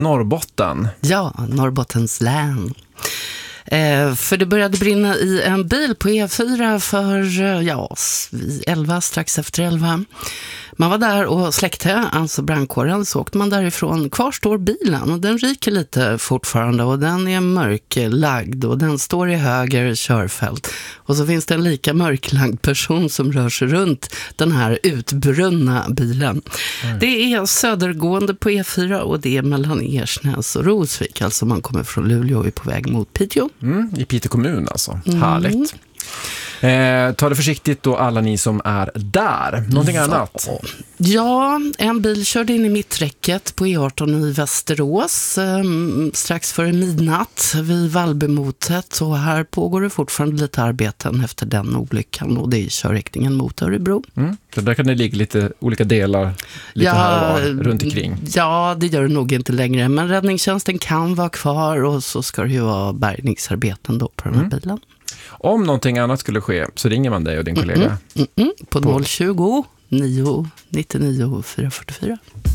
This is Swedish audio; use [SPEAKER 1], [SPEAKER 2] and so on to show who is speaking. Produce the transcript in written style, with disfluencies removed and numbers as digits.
[SPEAKER 1] Norrbotten.
[SPEAKER 2] Ja, Norrbottens län. För det började brinna i en bil på E4 för strax efter 11. Man var där och släckte, alltså brandkåren, så åkte man därifrån. Kvar står bilen och den ryker lite fortfarande och den är mörklagd och den står i höger körfält. Och så finns det en lika mörklagd person som rör sig runt den här utbrunna bilen. Det är södergående på E4 och det är mellan Ersnäs och Rosvik. Alltså man kommer från Luleå och är på väg mot Piteå.
[SPEAKER 1] I Piteå kommun alltså. Härligt. Ta det försiktigt då alla ni som är där. Någonting annat?
[SPEAKER 2] Ja, en bil körde in i mitträcket på E18 i Västerås strax före midnatt vid Vallbymotet. Och här pågår det fortfarande lite arbeten efter den olyckan och det är körriktningen mot Örebro.
[SPEAKER 1] Så där kan det ligga lite olika delar lite här och var, runt omkring.
[SPEAKER 2] Ja, det gör det nog inte längre. Men räddningstjänsten kan vara kvar och så ska det ju vara bärgningsarbeten då på den här bilen.
[SPEAKER 1] Om någonting annat skulle ske så ringer man dig och din kollega.
[SPEAKER 2] På 020 999 444.